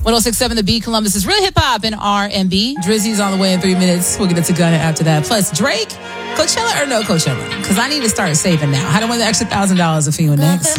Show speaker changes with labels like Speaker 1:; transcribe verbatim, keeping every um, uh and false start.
Speaker 1: ten sixty-seven The Beat, Columbus is real hip hop and R and B. Drizzy's on the way in three minutes. We'll get into Gunna after that. Plus Drake, Coachella or no Coachella? Because I need to start saving now. How to win the extra thousand dollars if you next.